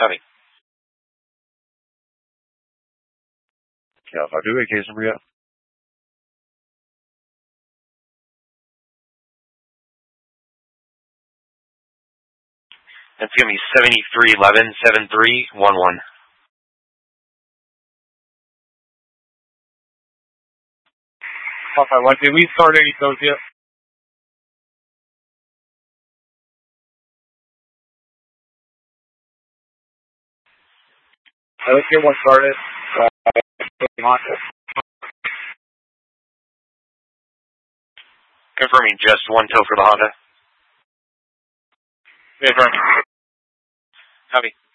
Copy. Cal 52, case number yet? That's going to be 7311-7311. Alpha 1, did we start any codes yet? Let's get one started. Confirming just one tow for the Honda. Confirm. Copy.